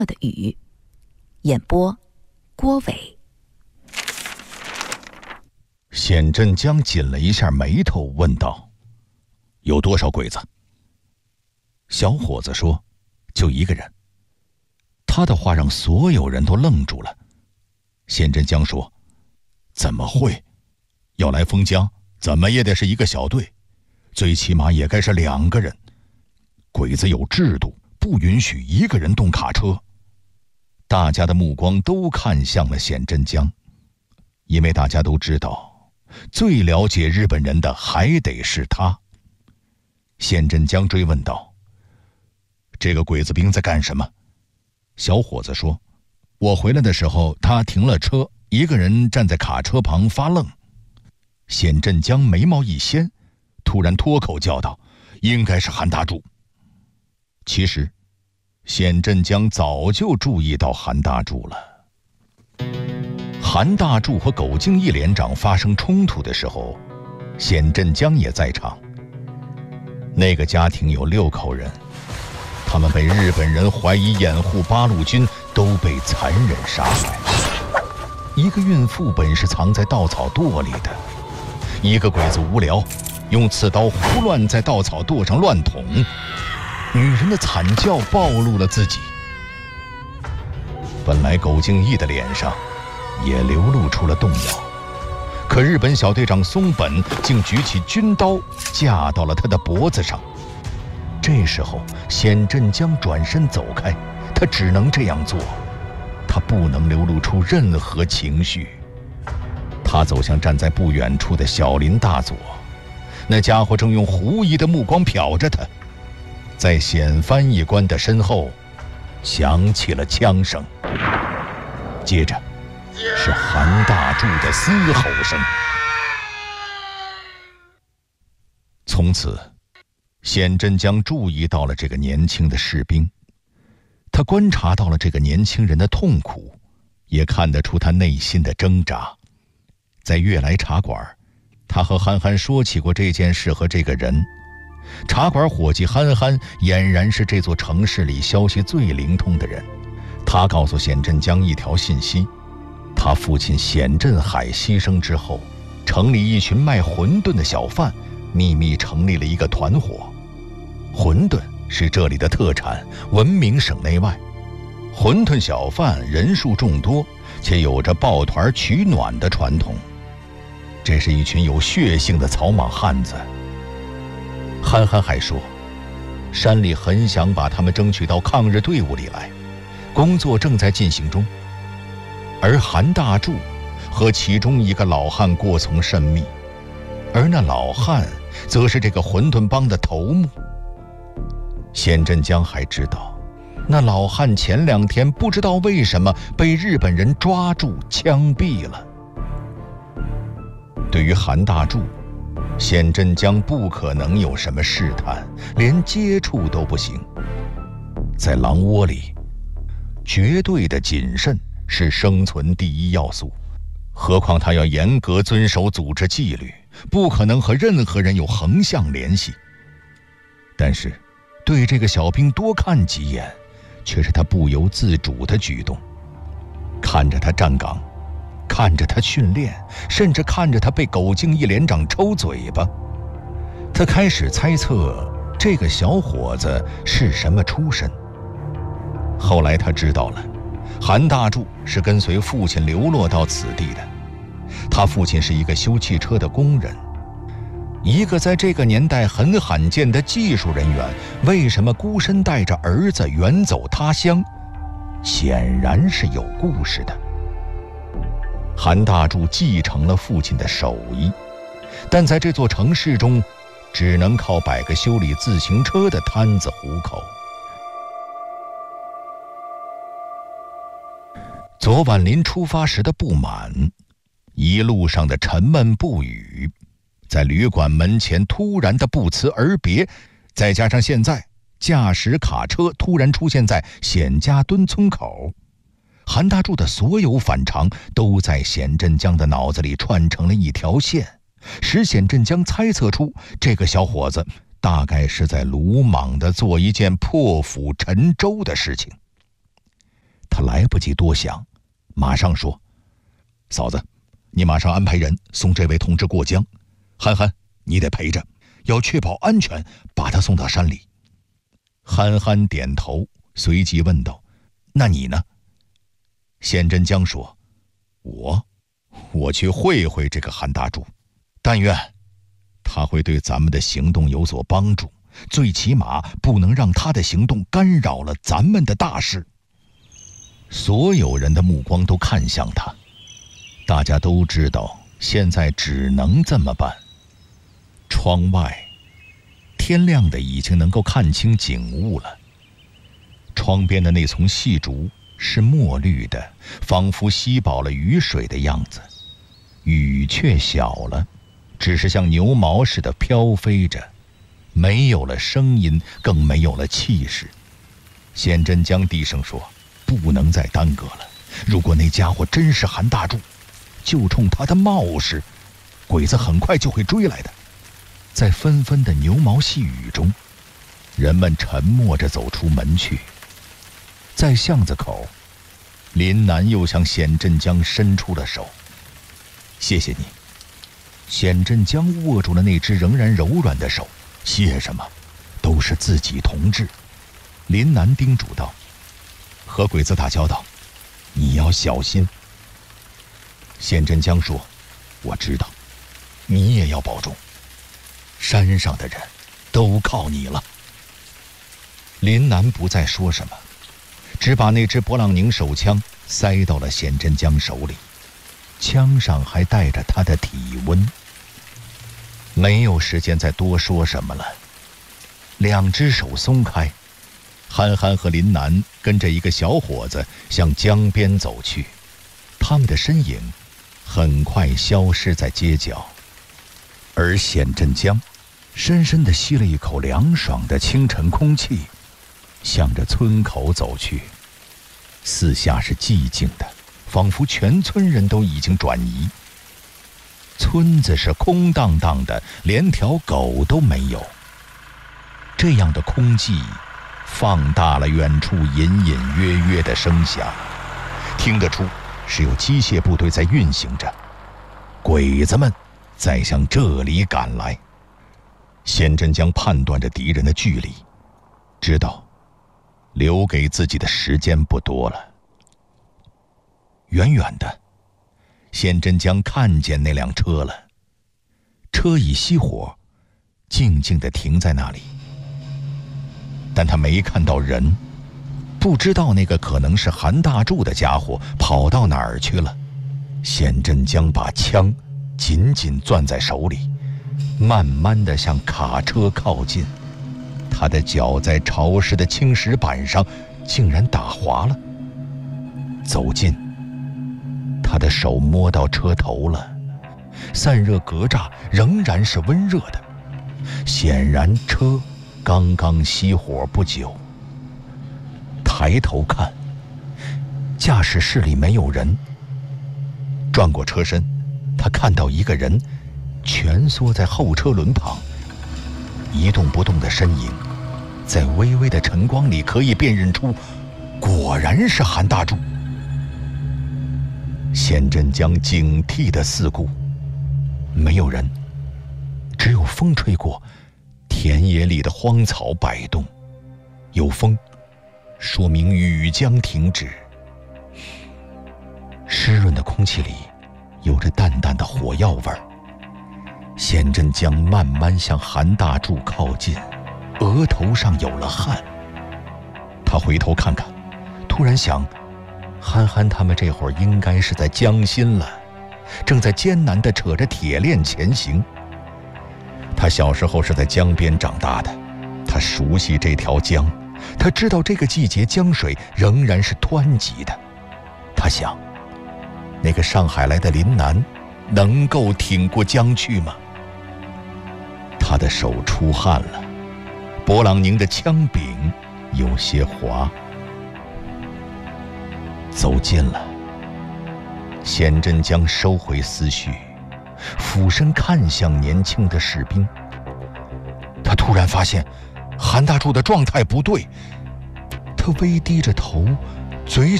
的雨。演播郭伟。 显振江紧了一下眉头，问道：“有多少鬼子？”小伙子说：“就一个人。”他的话让所有人都愣住了。显振江说：“怎么会？要来封疆，怎么也得是一个小队，最起码也该是2个人。鬼子有制度，不允许一个人动卡车。”大家的目光都看向了显振江，因为大家都知道，最了解日本人的还得是他。显振江追问道：“这个鬼子兵在干什么？”小伙子说：“我回来的时候，他停了车，一个人站在卡车旁发愣。”显振江眉毛一掀，突然脱口叫道：“应该是韩大柱。”其实显振江早就注意到韩大柱了。韩大柱和苟敬义连长发生冲突的时候，显振江也在场。那个家庭有6口人，他们被日本人怀疑掩护八路军，都被残忍杀害。一个孕妇本是藏在稻草垛里的，一个鬼子无聊，用刺刀胡乱在稻草垛上乱捅。女人的惨叫暴露了自己。本来苟敬义的脸上也流露出了动摇，可日本小队长松本竟举起军刀架到了他的脖子上。这时候显振江转身走开，他只能这样做，他不能流露出任何情绪。他走向站在不远处的小林大佐，那家伙正用狐疑的目光瞟着他。在显翻译官的身后响起了枪声，接着是韩大柱的嘶吼声。从此显振江注意到了这个年轻的士兵，他观察到了这个年轻人的痛苦，也看得出他内心的挣扎。在悦来茶馆，他和憨憨说起过这件事和这个人。茶馆伙计憨憨俨然是这座城市里消息最灵通的人。他告诉显振江一条信息：他父亲显振海牺牲之后，城里一群卖馄饨的小贩秘密成立了一个团伙。馄饨是这里的特产，闻名省内外。馄饨小贩人数众多，且有着抱团取暖的传统。这是一群有血性的草莽汉子。憨憨还说，山里很想把他们争取到抗日队伍里来，工作正在进行中。而韩大柱和其中一个老汉过从甚密，而那老汉则是这个馄饨帮的头目。显振江还知道，那老汉前2天不知道为什么被日本人抓住枪毙了。对于韩大柱，显振江不可能有什么试探，连接触都不行。在狼窝里，绝对的谨慎是生存第一要素，何况他要严格遵守组织纪律，不可能和任何人有横向联系。但是对这个小兵多看几眼，却是他不由自主的举动。看着他站岗，看着他训练，甚至看着他被苟敬义连长抽嘴巴，他开始猜测这个小伙子是什么出身。后来他知道了，韩大柱是跟随父亲流落到此地的，他父亲是一个修汽车的工人。一个在这个年代很罕见的技术人员，为什么孤身带着儿子远走他乡？显然是有故事的。韩大柱继承了父亲的手艺，但在这座城市中，只能靠摆个修理自行车的摊子糊口。昨晚临出发时的不满，一路上的沉闷不语，在旅馆门前突然的不辞而别，再加上现在驾驶卡车突然出现在显家墩村口，韩大柱的所有反常都在显振江的脑子里串成了一条线，使显振江猜测出这个小伙子大概是在鲁莽地做一件破釜沉舟的事情。 来不及多想，马上说：“嫂子，你马上安排人送这位同志过江。憨憨，你得陪着，要确保安全，把他送到山里。”憨憨点头，随即问道：“那你呢？”谢振江说：“我去会会这个韩大柱，但愿他会对咱们的行动有所帮助，最起码不能让他的行动干扰了咱们的大事。”所有人的目光都看向他，大家都知道现在只能这么办。窗外天亮的已经能够看清景物了，窗边的那丛细竹是墨绿的，仿佛吸饱了雨水的样子，雨却小了，只是像牛毛似的飘飞着，没有了声音，更没有了气势。谢振江低声说：“不能再耽搁了，如果那家伙真是韩大柱，就冲他的冒失，鬼子很快就会追来的。”在纷纷的牛毛细雨中，人们沉默着走出门去。在巷子口，林南又向谢振江伸出了手：“谢谢你。”谢振江握住了那只仍然柔软的手：“谢什么？都是自己同志。”林南叮嘱道：“和鬼子打交道，你要小心。”谢振江说：“我知道，你也要保重。山上的人都靠你了。”林南不再说什么，只把那只勃朗宁手枪塞到了谢振江手里，枪上还带着他的体温。没有时间再多说什么了，两只手松开，憨憨和林南跟着一个小伙子向江边走去，他们的身影很快消失在街角。而谢振江深深地吸了一口凉爽的清晨空气，向着村口走去。四下是寂静的，仿佛全村人都已经转移。村子是空荡荡的，连条狗都没有。这样的空寂放大了远处隐隐约约的声响，听得出是有机械部队在运行着，鬼子们在向这里赶来。谢振江判断着敌人的距离，知道留给自己的时间不多了。远远的，谢振江看见那辆车了，车已熄火，静静地停在那里。但他没看到人，不知道那个可能是韩大柱的家伙跑到哪儿去了。谢振江把枪紧紧攥在手里，慢慢地向卡车靠近。他的脚在潮湿的青石板上竟然打滑了。走近，他的手摸到车头了，散热格栅仍然是温热的，显然车刚刚熄火不久。抬头看，驾驶室里没有人。转过车身，他看到一个人蜷缩在后车轮旁，一动不动的身影在微微的晨光里可以辨认出，果然是韩大柱。谢振江警惕地四顾，没有人，只有风吹过，田野里的荒草摆动。有风，说明雨将停止。湿润的空气里有着淡淡的火药味儿。谢振江慢慢向韩大柱靠近，额头上有了汗。他回头看看，突然想，憨憨他们这会儿应该是在江心了，正在艰难地扯着铁链前行。他小时候是在江边长大的，他熟悉这条江，他知道这个季节江水仍然是湍急的。他想，那个上海来的林南能够挺过江去吗？他的手出汗了，勃朗宁的枪柄有些滑。走近了，谢振江收回思绪，俯身看向年轻的士兵。他突然发现韩大柱的状态不对，他微低着头，嘴